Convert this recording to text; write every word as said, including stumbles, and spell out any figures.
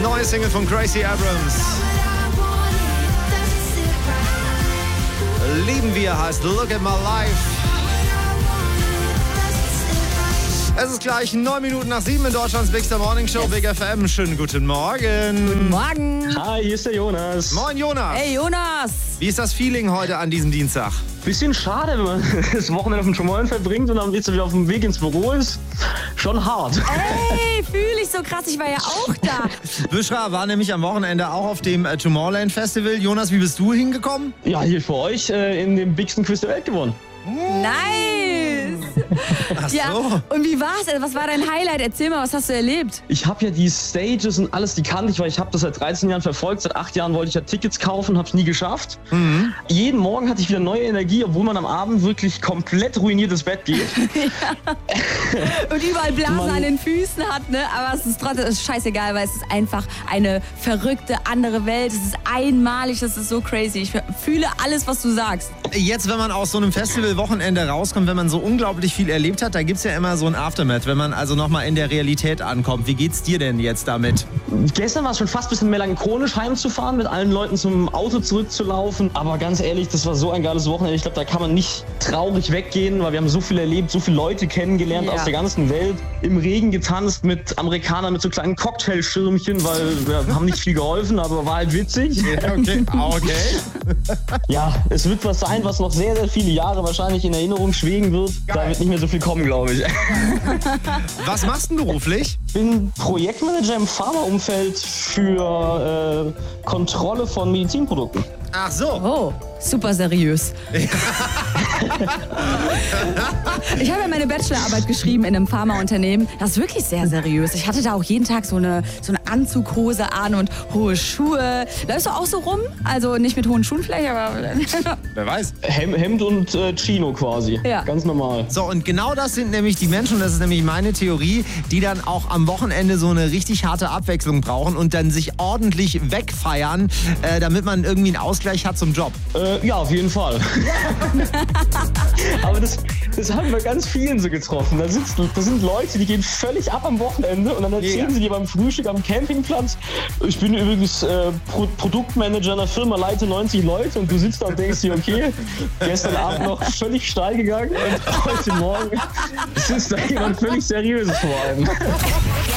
Neue Single von Gracie Abrams. Lieben wir heißt Look at My Life. Es ist gleich neun Minuten nach sieben in Deutschlands Bigster Morning Show, yes. Big F M. Schönen guten Morgen. Guten Morgen. Hi, hier ist der Jonas. Moin Jonas. Hey Jonas. Wie ist das Feeling heute an diesem Dienstag? Bisschen schade, wenn man das Wochenende auf dem Tremollen verbringt und dann jetzt wieder auf dem Weg ins Büro ist. Schon hart. Ey, fühle ich so krass. Ich war ja auch da. Bushra war nämlich am Wochenende auch auf dem äh, Tomorrowland Festival. Jonas, wie bist du hingekommen? Ja, hier für euch äh, in dem bigsten Quiz der Welt gewonnen. Nice. Ach so. Ja, und wie war's? Was war dein Highlight? Erzähl mal, was hast du erlebt? Ich habe ja die Stages und alles, die kannte ich, weil ich habe das seit dreizehn Jahren verfolgt. Seit acht Jahren wollte ich ja Tickets kaufen, habe es nie geschafft. Mhm. Jeden Morgen hatte ich wieder neue Energie, obwohl man am Abend wirklich komplett ruiniert ins Bett geht. Ja. Und überall Blasen man, an den Füßen hat, ne? Aber es ist trotzdem es ist scheißegal, weil es ist einfach eine verrückte andere Welt. Es ist einmalig, das ist so crazy. Ich fühle alles, was du sagst. Jetzt, wenn man aus so einem Festivalwochenende rauskommt, wenn man so unglaublich viel erlebt hat, da gibt es ja immer so ein Aftermath, wenn man also nochmal in der Realität ankommt. Wie geht's dir denn jetzt damit? Gestern war es schon fast ein bisschen melancholisch heimzufahren, mit allen Leuten zum Auto zurückzulaufen. Aber ganz ehrlich, das war so ein geiles Wochenende. Ich glaube, da kann man nicht traurig weggehen, weil wir haben so viel erlebt, so viele Leute kennengelernt ja. aus der ganzen Welt. Im Regen getanzt mit Amerikanern mit so kleinen Cocktailschirmchen, weil wir haben nicht viel geholfen, aber war halt witzig. Ja, okay, okay. Ja, es wird was sein, was noch sehr, sehr viele Jahre wahrscheinlich in Erinnerung schwegen wird. Geil. Da wird nicht mehr so viel kommen, glaube ich. Was machst du beruflich? Ich bin Projektmanager im Pharmaumfeld für äh, Kontrolle von Medizinprodukten. Ach so. Oh, super seriös. Ich habe ja meine Bachelorarbeit geschrieben in einem Pharmaunternehmen. Das ist wirklich sehr seriös. Ich hatte da auch jeden Tag so eine, so eine Anzughose an und hohe Schuhe. Läufst du auch so rum? Also nicht mit hohen Schuhen vielleicht, aber... Wer weiß. Hem, Hemd und äh, Chino quasi. Ja. Ganz normal. So, und genau das sind nämlich die Menschen, und das ist nämlich meine Theorie, die dann auch am Wochenende so eine richtig harte Abwechslung brauchen und dann sich ordentlich wegfeiern, äh, damit man irgendwie einen Ausgleich hat zum Job. Äh, ja, auf jeden Fall. Aber das, das haben wir ganz vielen so getroffen. Da, sitzt, das sind Leute, die gehen völlig ab am Wochenende und dann erzählen yeah. sie dir beim Frühstück am Campingplatz, ich bin übrigens äh, Pro- Produktmanager einer Firma, leite neunzig Leute und du sitzt da und denkst dir, okay, gestern Abend noch völlig steil gegangen und heute Morgen sitzt da jemand völlig Seriöses vor allem.